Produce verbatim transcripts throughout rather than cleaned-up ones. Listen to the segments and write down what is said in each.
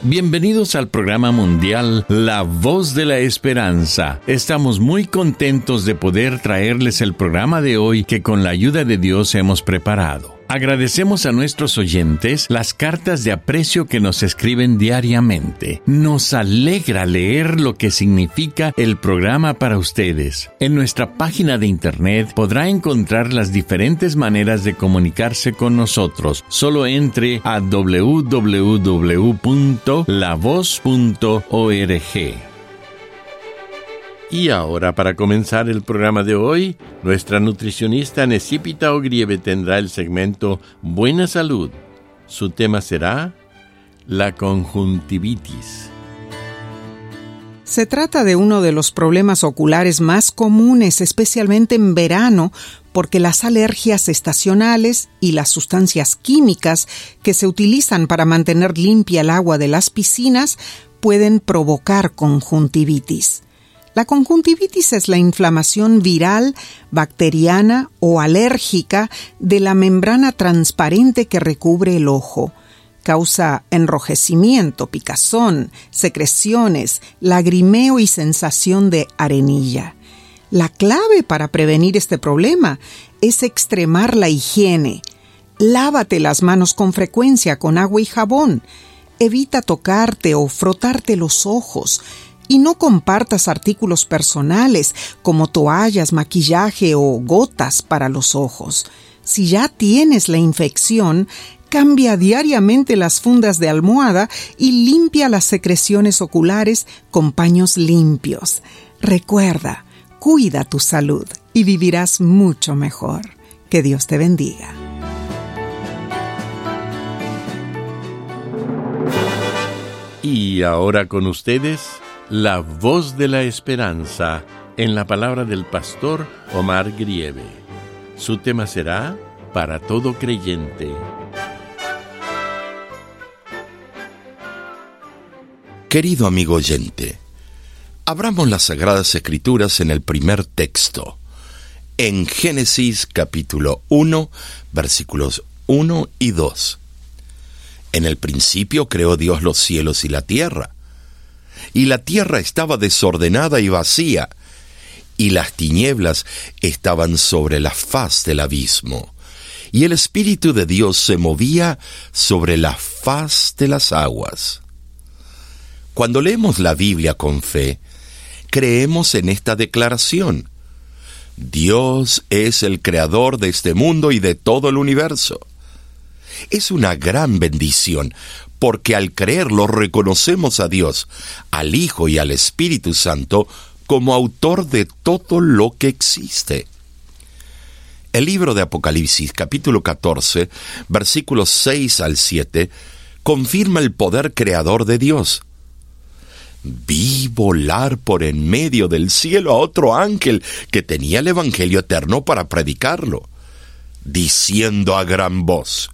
Bienvenidos al programa mundial La Voz de la Esperanza. Estamos muy contentos de poder traerles el programa de hoy que con la ayuda de Dios hemos preparado. Agradecemos a nuestros oyentes las cartas de aprecio que nos escriben diariamente. Nos alegra leer lo que significa el programa para ustedes. En nuestra página de internet podrá encontrar las diferentes maneras de comunicarse con nosotros. Solo entre a doble u doble u doble u punto la voz punto org. Y ahora, para comenzar el programa de hoy, nuestra nutricionista Necipita Ogrieve tendrá el segmento Buena Salud. Su tema será la conjuntivitis. Se trata de uno de los problemas oculares más comunes, especialmente en verano, porque las alergias estacionales y las sustancias químicas que se utilizan para mantener limpia el agua de las piscinas pueden provocar conjuntivitis. La conjuntivitis es la inflamación viral, bacteriana o alérgica de la membrana transparente que recubre el ojo. Causa enrojecimiento, picazón, secreciones, lagrimeo y sensación de arenilla. La clave para prevenir este problema es extremar la higiene. Lávate las manos con frecuencia con agua y jabón. Evita tocarte o frotarte los ojos. Y no compartas artículos personales como toallas, maquillaje o gotas para los ojos. Si ya tienes la infección, cambia diariamente las fundas de almohada y limpia las secreciones oculares con paños limpios. Recuerda, cuida tu salud y vivirás mucho mejor. Que Dios te bendiga. Y ahora con ustedes, La Voz de la Esperanza, en la palabra del pastor Omar Grieve. Su tema será Para todo creyente. Querido amigo oyente, abramos las Sagradas Escrituras en el primer texto, en Génesis capítulo uno, versículos uno y dos. En el principio creó Dios los cielos y la tierra. Y la tierra estaba desordenada y vacía, y las tinieblas estaban sobre la faz del abismo, y el Espíritu de Dios se movía sobre la faz de las aguas. Cuando leemos la Biblia con fe, creemos en esta declaración: Dios es el creador de este mundo y de todo el universo. Es una gran bendición, porque al creerlo reconocemos a Dios, al Hijo y al Espíritu Santo como autor de todo lo que existe. El libro de Apocalipsis, capítulo catorce, versículos seis al siete, confirma el poder creador de Dios. Vi volar por en medio del cielo a otro ángel que tenía el Evangelio eterno para predicarlo, diciendo a gran voz: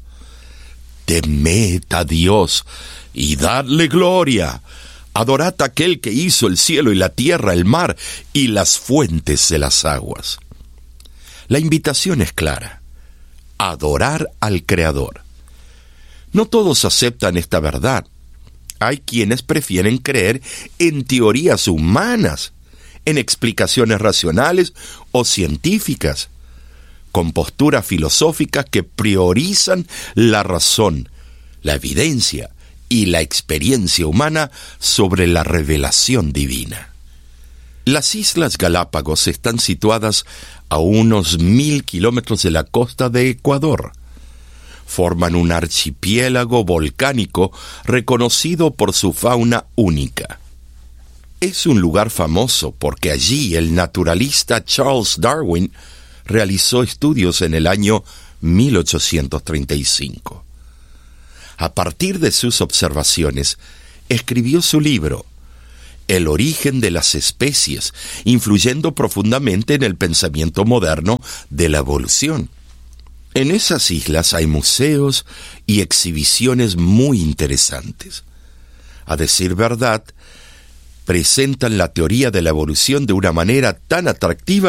Temed a Dios y dadle gloria. Adorad a aquel que hizo el cielo y la tierra, el mar y las fuentes de las aguas. La invitación es clara: adorar al Creador. No todos aceptan esta verdad. Hay quienes prefieren creer en teorías humanas, en explicaciones racionales o científicas, con posturas filosóficas que priorizan la razón, la evidencia y la experiencia humana sobre la revelación divina. Las Islas Galápagos están situadas a unos mil kilómetros de la costa de Ecuador. Forman un archipiélago volcánico reconocido por su fauna única. Es un lugar famoso porque allí el naturalista Charles Darwin realizó estudios en el año mil ochocientos treinta y cinco. A partir de sus observaciones, escribió su libro, El origen de las especies, influyendo profundamente en el pensamiento moderno de la evolución. En esas islas hay museos y exhibiciones muy interesantes. A decir verdad, presentan la teoría de la evolución de una manera tan atractiva